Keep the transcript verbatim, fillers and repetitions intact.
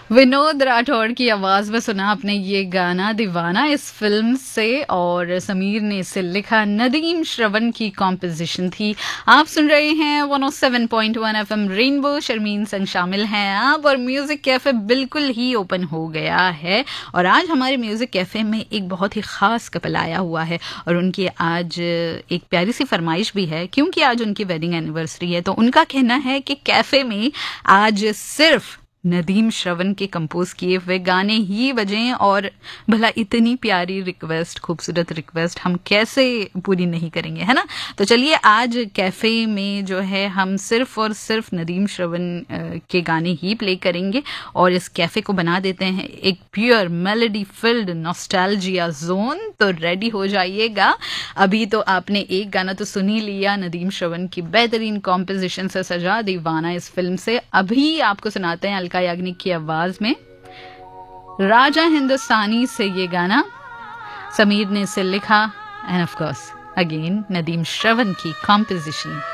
विनोद राठौड़ की आवाज़ में सुना आपने ये गाना दीवाना इस फिल्म से, और समीर ने इसे लिखा, नदीम श्रवण की कॉम्पोजिशन थी। आप सुन रहे हैं one O seven point one FM rainbow, Sharmin संग शामिल हैं आप, और म्यूज़िक कैफ़े बिल्कुल ही ओपन हो गया है। और आज हमारे म्यूज़िक कैफ़े में एक बहुत ही ख़ास कपल आया हुआ है, और उनकी आज एक प्यारी सी फरमाइश भी है, क्योंकि आज उनकी वेडिंग एनिवर्सरी है। तो उनका कहना है कि कैफ़े में आज सिर्फ नदीम श्रवण के कंपोज किए हुए गाने ही बजें, और भला इतनी प्यारी रिक्वेस्ट, खूबसूरत रिक्वेस्ट हम कैसे पूरी नहीं करेंगे, है ना। तो चलिए आज कैफ़े में जो है हम सिर्फ और सिर्फ नदीम श्रवण के गाने ही प्ले करेंगे, और इस कैफ़े को बना देते हैं एक pure melody field nostalgia zone. तो रेडी हो जाइएगा। अभी तो आपने एक गाना तो सुन ही लिया नदीम श्रवण की बेहतरीन कॉम्पोजिशन से सजा दीवाना इस फिल्म से। अभी आपको सुनाते हैं अलका याग्निक की आवाज में राजा हिंदुस्तानी से ये गाना, समीर ने इसे लिखा, end of course again Nadeem Shravan की कॉम्पोजिशन।